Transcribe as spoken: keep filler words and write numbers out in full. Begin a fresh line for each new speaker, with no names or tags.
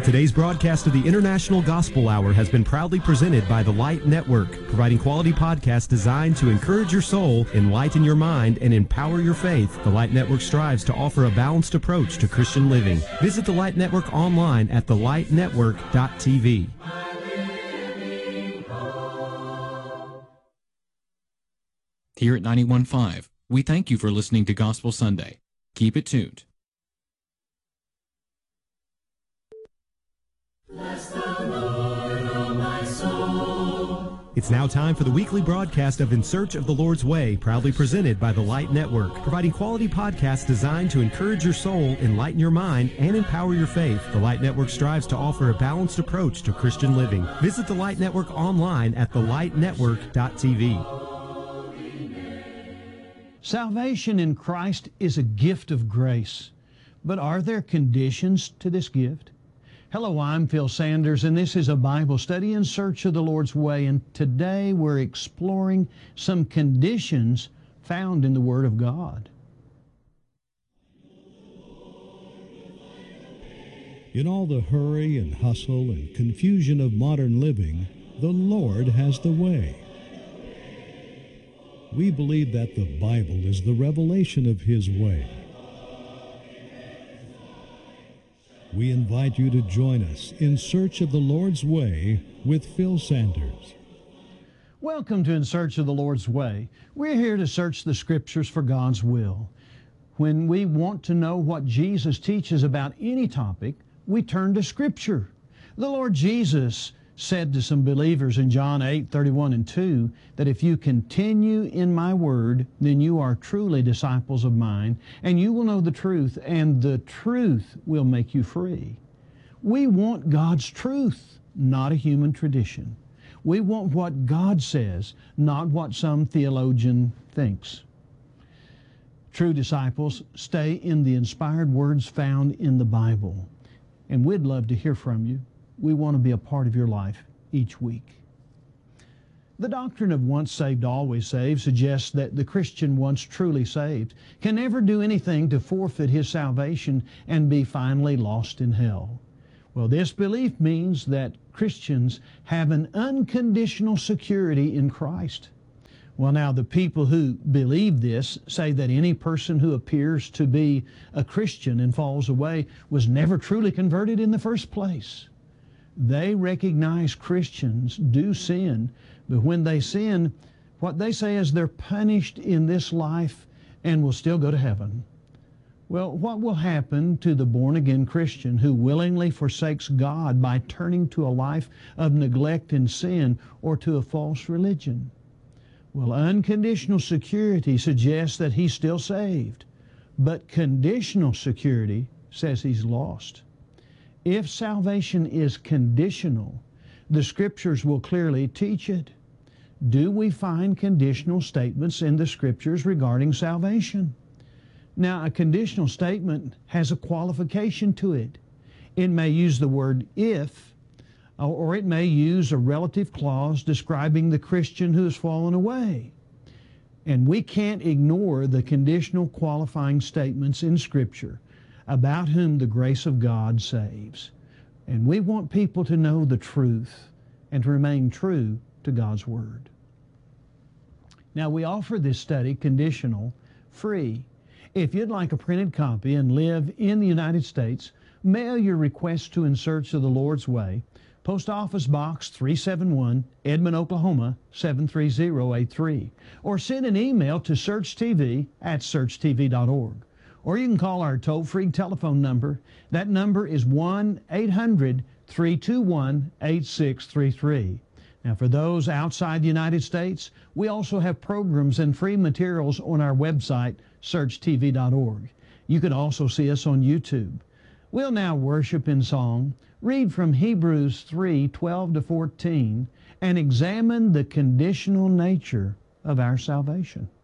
Today's broadcast of the International Gospel Hour has been proudly presented by the Light Network, providing quality podcasts designed to encourage your soul, enlighten your mind, and empower your faith. The Light Network strives to offer a balanced approach to Christian living. Visit the Light Network online at the light network dot t v.
Here at ninety-one point five, we thank you for listening to Gospel Sunday. Keep it tuned.
Bless the Lord, O my soul.
It's now time for the weekly broadcast of In Search of the Lord's Way, proudly presented by the Light Network, providing quality podcasts designed to encourage your soul, enlighten your mind, and empower your faith. The Light Network strives to offer a balanced approach to Christian living. Visit the Light Network online at the light network dot t v.
Salvation in Christ is a gift of grace, but are there conditions to this gift? Hello, I'm Phil Sanders, and this is a Bible study in search of the Lord's way, and today we're exploring some conditions found in the Word of God.
In all the hurry and hustle and confusion of modern living, the Lord has the way. We believe that the Bible is the revelation of His way. We invite you to join us in search of the Lord's way with Phil Sanders.
Welcome to In Search of the Lord's Way. We're here to search the Scriptures for God's will. When we want to know what Jesus teaches about any topic, we turn to Scripture. The Lord Jesus said to some believers in John eight, thirty-one and two, that if you continue in my word, then you are truly disciples of mine, and you will know the truth, and the truth will make you free. We want God's truth, not a human tradition. We want what God says, not what some theologian thinks. True disciples stay in the inspired words found in the Bible, and we'd love to hear from you. We want to be a part of your life each week. The doctrine of once saved, always saved suggests that the Christian once truly saved can never do anything to forfeit his salvation and be finally lost in hell. Well, this belief means that Christians have an unconditional security in Christ. Well, now, the people who believe this say that any person who appears to be a Christian and falls away was never truly converted in the first place. They recognize Christians do sin, but when they sin, what they say is they're punished in this life and will still go to heaven. Well, what will happen to the born-again Christian who willingly forsakes God by turning to a life of neglect and sin or to a false religion? Well, unconditional security suggests that he's still saved, but conditional security says he's lost. If salvation is conditional, the Scriptures will clearly teach it. Do we find conditional statements in the Scriptures regarding salvation? Now, a conditional statement has a qualification to it. It may use the word if, or it may use a relative clause describing the Christian who has fallen away. And we can't ignore the conditional qualifying statements in Scripture about whom the grace of God saves. And we want people to know the truth and to remain true to God's Word. Now, we offer this study conditional, free. If you'd like a printed copy and live in the United States, mail your request to In Search of the Lord's Way, Post Office Box three seventy-one, Edmond, Oklahoma seven three zero eight three, or send an email to searchtv at search t v dot org. Or you can call our toll-free telephone number. That number is one eight hundred, three two one, eight six three three. Now, for those outside the United States, we also have programs and free materials on our website, search t v dot org. You can also see us on YouTube. We'll now worship in song, read from Hebrews three, twelve to fourteen, and examine the conditional nature of our salvation.